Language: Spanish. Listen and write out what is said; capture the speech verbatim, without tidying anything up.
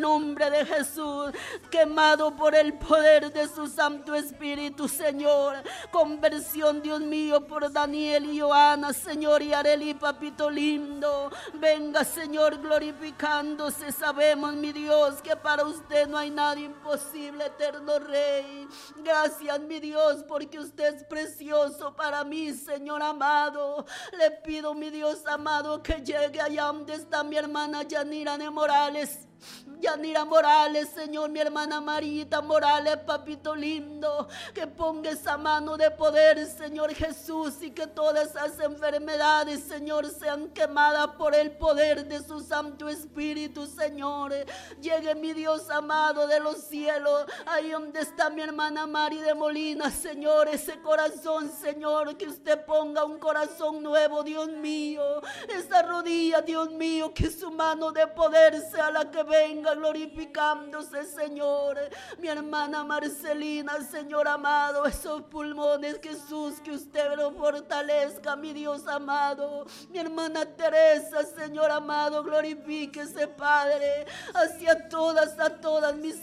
Nombre de Jesús, quemado por el poder de su Santo Espíritu, Señor. Conversión, Dios mío, por Daniel y Joana, Señor, y Arely, papito lindo. Venga, Señor, glorificándose. Sabemos, mi Dios, que para usted no hay nada imposible, eterno Rey. Gracias, mi Dios, porque usted es precioso para mí, Señor amado. Le pido, mi Dios amado, que llegue allá donde está mi hermana Yanira de Morales. Yanira Morales, Señor, mi hermana Marita Morales, papito lindo, que ponga esa mano de poder, Señor Jesús, y que todas esas enfermedades, Señor, sean quemadas por el poder de su Santo Espíritu, Señor. Llegue, mi Dios amado de los cielos, ahí donde está mi hermana Mari de Molina, Señor, ese corazón, Señor, que usted ponga un corazón nuevo, Dios mío, esa rodilla, Dios mío, que su mano de poder sea la que venga glorificándose, Señor. Mi hermana Marcelina, Señor amado, esos pulmones, Jesús, que usted lo fortalezca, mi Dios amado. Mi hermana Teresa, Señor amado, glorifíquese, Padre, hacia todas, a todas mis